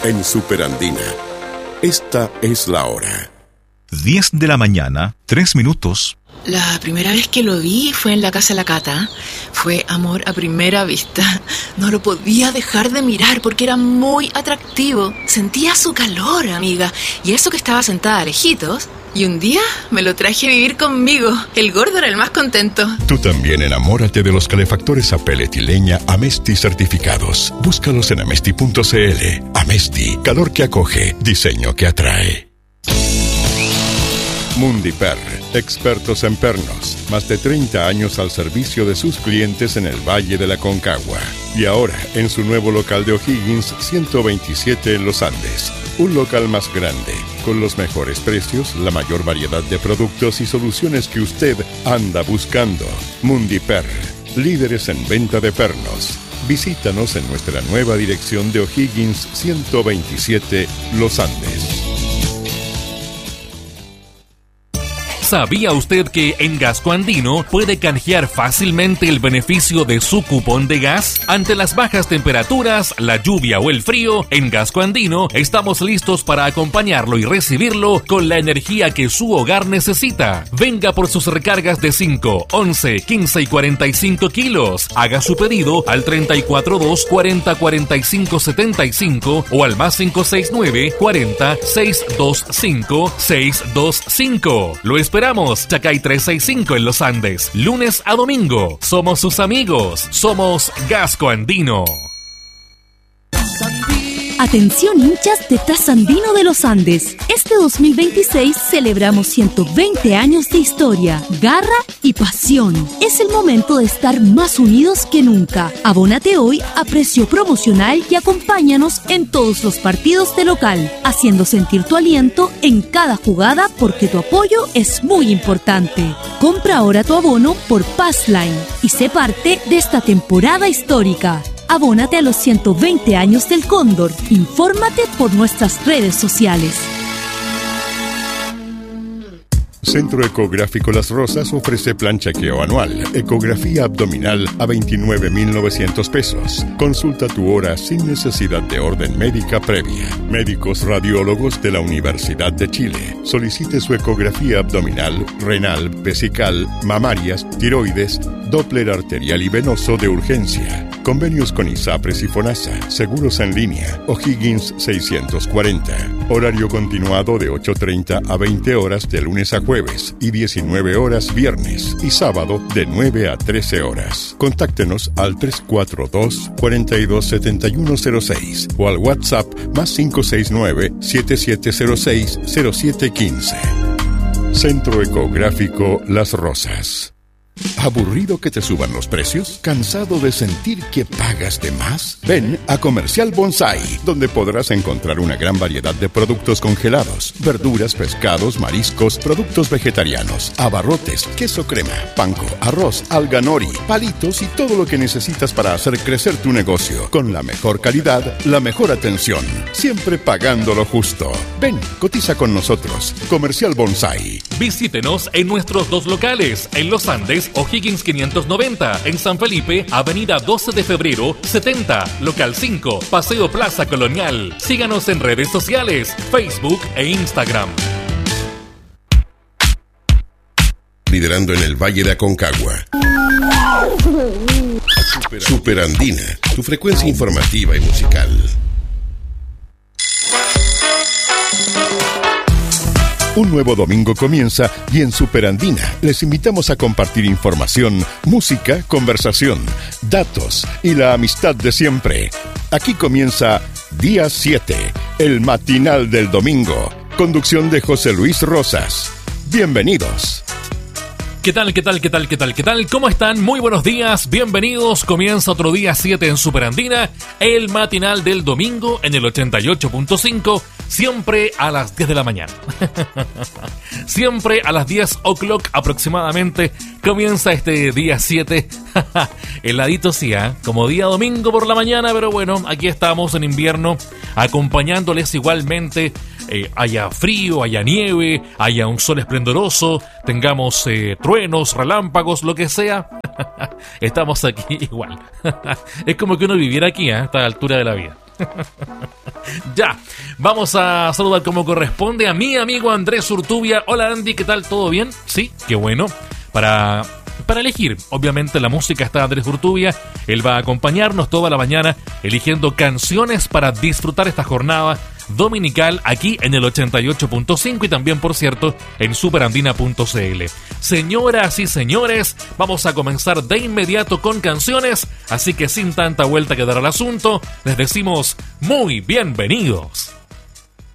en Superandina. Esta es la hora. 10 de la mañana, 3 minutos. La primera vez que lo vi fue en la casa de la Cata. Fue amor a primera vista. No lo podía dejar de mirar porque era muy atractivo. Sentía su calor, amiga. Y eso que estaba sentada a lejitos. Y un día me lo traje a vivir conmigo. El gordo era el más contento. Tú también enamórate de los calefactores a pellet y leña Amesti certificados. Búscalos en amesti.cl. Amesti, calor que acoge, diseño que atrae. Mundiper, expertos en pernos, más de 30 años al servicio de sus clientes en el Valle de la Concagua. Y ahora, en su nuevo local de O'Higgins 127 en Los Andes. Un local más grande, con los mejores precios, la mayor variedad de productos y soluciones que usted anda buscando. Mundiper, líderes en venta de pernos. Visítanos en nuestra nueva dirección de O'Higgins 127 Los Andes. ¿Sabía usted que en Gasco Andino puede canjear fácilmente el beneficio de su cupón de gas? Ante las bajas temperaturas, la lluvia o el frío, en Gasco Andino estamos listos para acompañarlo y recibirlo con la energía que su hogar necesita. Venga por sus recargas de 5, 11, 15 y 45 kilos. Haga su pedido al 342 40 45 75 o al más 569 40 625 625. Lo esperamos. Chacay 365 en Los Andes, lunes a domingo. Somos sus amigos. Somos Gasco Andino. Atención hinchas de Trasandino de los Andes. Este 2026 celebramos 120 años de historia, garra y pasión. Es el momento de estar más unidos que nunca. Abónate hoy a precio promocional y acompáñanos en todos los partidos de local, haciendo sentir tu aliento en cada jugada porque tu apoyo es muy importante. Compra ahora tu abono por Passline y sé parte de esta temporada histórica. Abónate a los 120 años del Cóndor. Infórmate por nuestras redes sociales. Centro Ecográfico Las Rosas ofrece plan chequeo anual, ecografía abdominal a 29,900 pesos. Consulta tu hora sin necesidad de orden médica previa. Médicos radiólogos de la Universidad de Chile. Solicite su ecografía abdominal, renal, vesical, mamarias, tiroides, Doppler arterial y venoso de urgencia. Convenios con ISAPRES y FONASA. Seguros en línea. O'Higgins 640. Horario continuado de 8:30 a 20 horas de lunes a jueves y 19 horas viernes y sábado de 9 a 13 horas. Contáctenos al 342-427106 o al WhatsApp más 569-7706-0715. Centro Ecográfico Las Rosas. ¿Aburrido que te suban los precios? ¿Cansado de sentir que pagas de más? Ven a Comercial Bonsai, donde podrás encontrar una gran variedad de productos congelados, verduras, pescados, mariscos, productos vegetarianos, abarrotes, queso crema, panko, arroz, alga nori, palitos y todo lo que necesitas para hacer crecer tu negocio. Con la mejor calidad, la mejor atención, siempre pagando lo justo. Ven, cotiza con nosotros. Comercial Bonsai. Visítenos en nuestros dos locales, en Los Andes, O'Higgins 590, en San Felipe, Avenida 12 de Febrero, 70, Local 5, Paseo Plaza Colonial. Síganos en redes sociales, Facebook e Instagram. Liderando en el Valle de Aconcagua. Superandina, tu frecuencia informativa y musical. Un nuevo domingo comienza y en Superandina les invitamos a compartir información, música, conversación, datos y la amistad de siempre. Aquí comienza Día 7, el matinal del domingo. Conducción de José Luis Rosas. Bienvenidos. ¿Qué tal? ¿Cómo están? Muy buenos días, bienvenidos. Comienza otro día 7 en Superandina, el matinal del domingo en el 88.5, siempre a las 10 de la mañana. Siempre a las 10 o'clock aproximadamente comienza este día 7. Heladito sí, como día domingo por la mañana, pero bueno, aquí estamos en invierno acompañándoles igualmente. Haya frío, haya nieve, haya un sol esplendoroso, tengamos truenos, relámpagos, lo que sea. Estamos aquí igual. Es como que uno viviera aquí a esta altura de la vida. Ya, vamos a saludar como corresponde a mi amigo Andrés Urtubia. Hola Andy, ¿qué tal? ¿Todo bien? Sí, qué bueno. Para elegir, obviamente la música está Andrés Urtubia. Él va a acompañarnos toda la mañana eligiendo canciones para disfrutar esta jornada dominical aquí en el 88.5 y también, por cierto, en superandina.cl. Señoras y señores, vamos a comenzar de inmediato con canciones, así que sin tanta vuelta que dar al asunto, les decimos muy bienvenidos.